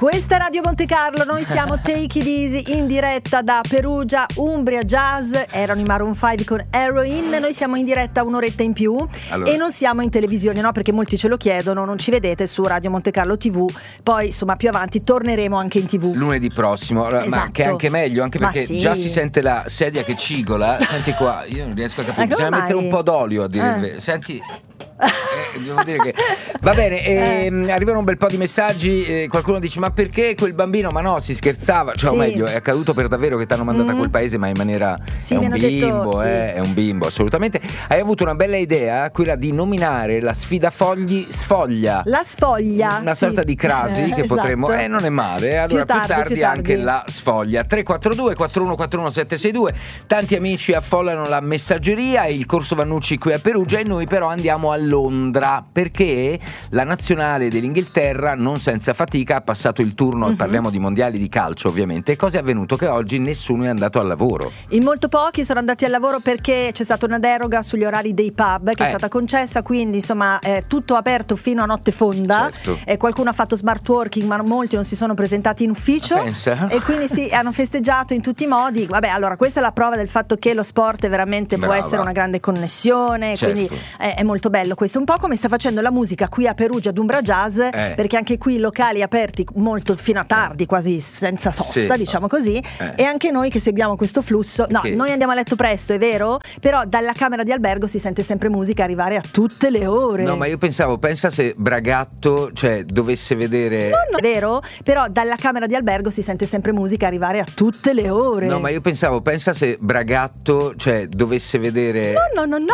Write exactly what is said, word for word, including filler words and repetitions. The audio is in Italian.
Questa è Radio Monte Carlo, noi siamo Take It Easy in diretta da Perugia, Umbria Jazz, erano i Maroon cinque con Heroin, noi siamo in diretta un'oretta in più allora. E non siamo in televisione, no, perché molti ce lo chiedono, non ci vedete su Radio Monte Carlo tivù, poi insomma più avanti torneremo anche in tivù. Lunedì prossimo, esatto. Ma che è anche meglio, anche perché sì. Già si sente la sedia che cigola, senti qua, io non riesco a capire, bisogna mai? mettere un po' d'olio a dire eh. il vero, senti... Eh, devo dire che va bene, eh, eh. arrivano un bel po' di messaggi, eh, qualcuno dice ma perché quel bambino, ma no, si scherzava, cioè sì. o meglio è accaduto per davvero che ti hanno mandato mm. a quel paese, ma in maniera sì, è un bimbo detto, sì. eh, è un bimbo assolutamente. Hai avuto una bella idea, quella di nominare la sfida fogli Sfoglia, la sfoglia, una sì. sorta di crasi eh, che esatto. potremmo eh non è male, allora più tardi, più tardi, più tardi anche la sfoglia. Tre quattro due quattro uno quattro uno sette sei due. Tanti amici affollano la messaggeria, il corso Vannucci qui a Perugia, e noi però andiamo a Londra perché la nazionale dell'Inghilterra non senza fatica ha passato il turno, uh-huh. parliamo di mondiali di calcio ovviamente. E cosa è avvenuto? Che oggi nessuno è andato al lavoro. In molto pochi sono andati al lavoro perché c'è stata una deroga sugli orari dei pub che eh. è stata concessa, quindi insomma è tutto aperto fino a notte fonda. Certo. E qualcuno ha fatto smart working, ma molti non si sono presentati in ufficio. Pensa. E quindi sì, hanno festeggiato in tutti i modi. Vabbè, allora questa è la prova del fatto che lo sport veramente Brava. può essere una grande connessione, certo. quindi è, è molto bello questo, un po' come sta facendo la musica qui a Perugia ad Umbria Jazz, eh. perché anche qui i locali aperti molto fino a tardi, quasi senza sosta, sì. diciamo così, eh. e anche noi che seguiamo questo flusso, no, che... noi andiamo a letto presto, è vero, però dalla camera di albergo si sente sempre musica arrivare a tutte le ore. No, ma io pensavo, pensa se Bragatto, cioè, dovesse vedere... No, no, è vero, però dalla camera di albergo si sente sempre musica arrivare a tutte le ore. No, ma io pensavo, pensa se Bragatto, cioè, dovesse vedere... No, no, no, no.